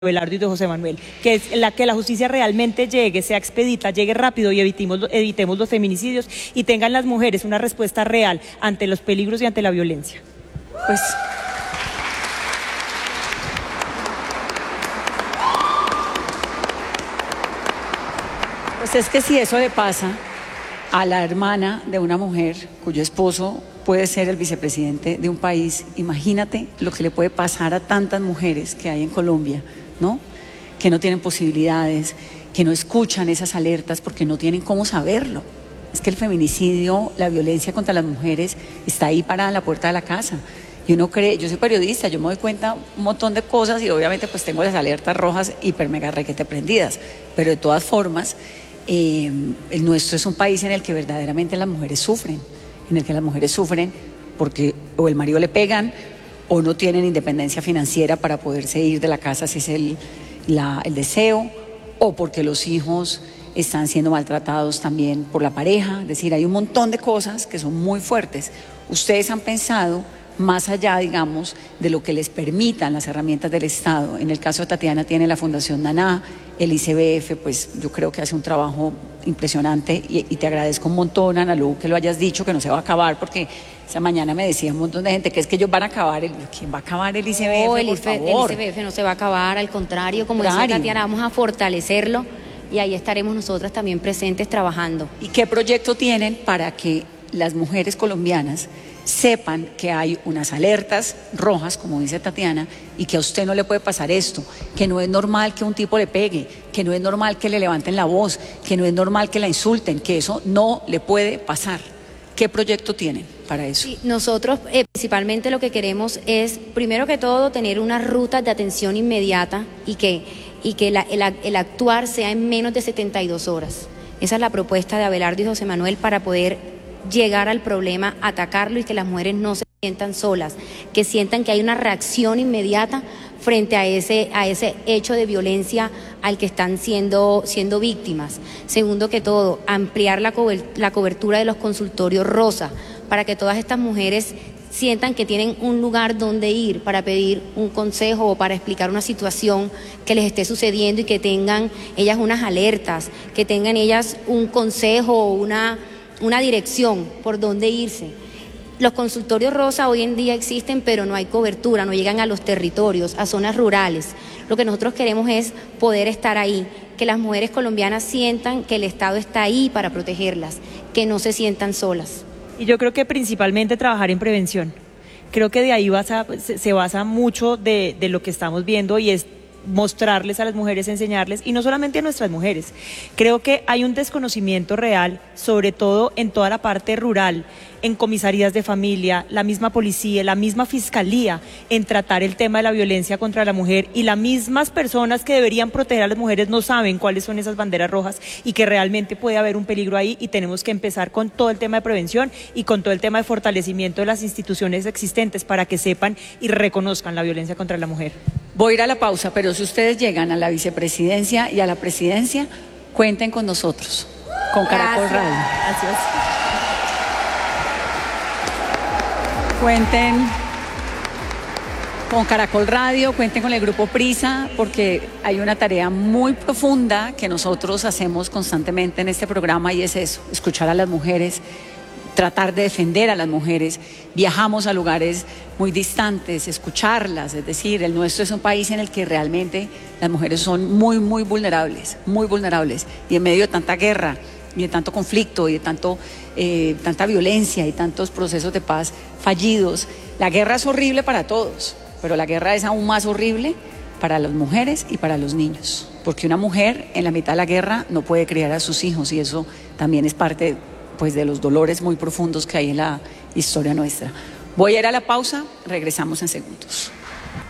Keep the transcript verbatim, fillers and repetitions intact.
Abelardo y de José Manuel, que es la que la justicia realmente llegue, sea expedita, llegue rápido y evitemos, evitemos los feminicidios y tengan las mujeres una respuesta real ante los peligros y ante la violencia. Pues Pues es que si eso le pasa a la hermana de una mujer cuyo esposo puede ser el vicepresidente de un país, imagínate lo que le puede pasar a tantas mujeres que hay en Colombia, ¿no? Que no tienen posibilidades, que no escuchan esas alertas porque no tienen cómo saberlo. Es que el feminicidio, la violencia contra las mujeres está ahí parada en la puerta de la casa. Y uno cree, yo soy periodista, yo me doy cuenta un montón de cosas y obviamente pues tengo las alertas rojas hiper mega requete prendidas, pero de todas formas eh, el nuestro es un país en el que verdaderamente las mujeres sufren, en el que las mujeres sufren porque o el marido le pegan o no tienen independencia financiera para poderse ir de la casa si es el, la, el deseo, o porque los hijos están siendo maltratados también por la pareja. Es decir, hay un montón de cosas que son muy fuertes. Ustedes han pensado más allá, digamos, de lo que les permitan las herramientas del Estado. En el caso de Tatiana tiene la Fundación Naná, el I C B F, pues yo creo que hace un trabajo impresionante y, y te agradezco un montón, Ana Lu, que lo hayas dicho, que no se va a acabar, porque esa mañana me decía un montón de gente que es que ellos van a acabar, el, ¿quién va a acabar el I C B F, no, el por I C B F, favor? El I C B F no se va a acabar, al contrario, como Claro. decía Tatiana, vamos a fortalecerlo y ahí estaremos nosotras también presentes trabajando. ¿Y qué proyecto tienen para que las mujeres colombianas sepan que hay unas alertas rojas, como dice Tatiana, y que a usted no le puede pasar esto, que no es normal que un tipo le pegue, que no es normal que le levanten la voz, que no es normal que la insulten, que eso no le puede pasar? ¿Qué proyecto tienen para eso? Sí, nosotros eh, principalmente lo que queremos es, primero que todo, tener unas rutas de atención inmediata y que, y que la, el, el actuar sea en menos de setenta y dos horas. Esa es la propuesta de Abelardo y José Manuel para poder llegar al problema, atacarlo y que las mujeres no se sientan solas, que sientan que hay una reacción inmediata frente a ese, a ese hecho de violencia al que están siendo, siendo víctimas. Segundo que todo, ampliar la, cober, la cobertura de los consultorios rosa para que todas estas mujeres sientan que tienen un lugar donde ir para pedir un consejo o para explicar una situación que les esté sucediendo y que tengan ellas unas alertas, que tengan ellas un consejo o una una dirección por dónde irse. Los consultorios rosa hoy en día existen, pero no hay cobertura, no llegan a los territorios, a zonas rurales. Lo que nosotros queremos es poder estar ahí, que las mujeres colombianas sientan que el Estado está ahí para protegerlas, que no se sientan solas. Y yo creo que principalmente trabajar en prevención. Creo que de ahí basa, se basa mucho de, de lo que estamos viendo y es mostrarles a las mujeres, enseñarles, y no solamente a nuestras mujeres. Creo que hay un desconocimiento real, sobre todo en toda la parte rural, en comisarías de familia, la misma policía, la misma fiscalía, en tratar el tema de la violencia contra la mujer, y las mismas personas que deberían proteger a las mujeres no saben cuáles son esas banderas rojas y que realmente puede haber un peligro ahí, y tenemos que empezar con todo el tema de prevención y con todo el tema de fortalecimiento de las instituciones existentes para que sepan y reconozcan la violencia contra la mujer. Voy a ir a la pausa, pero si ustedes llegan a la vicepresidencia y a la presidencia, cuenten con nosotros, con Caracol Gracias. Radio. Gracias. Cuenten con Caracol Radio, cuenten con el Grupo Prisa, porque hay una tarea muy profunda que nosotros hacemos constantemente en este programa, y es eso, escuchar a las mujeres, tratar de defender a las mujeres. Viajamos a lugares muy distantes, escucharlas, es decir, el nuestro es un país en el que realmente las mujeres son muy, muy vulnerables, muy vulnerables, y en medio de tanta guerra y de tanto conflicto y de tanto, eh, tanta violencia y tantos procesos de paz fallidos. La guerra es horrible para todos, pero la guerra es aún más horrible para las mujeres y para los niños, porque una mujer en la mitad de la guerra no puede criar a sus hijos, y eso también es parte pues de los dolores muy profundos que hay en la historia nuestra. Voy a ir a la pausa, regresamos en segundos.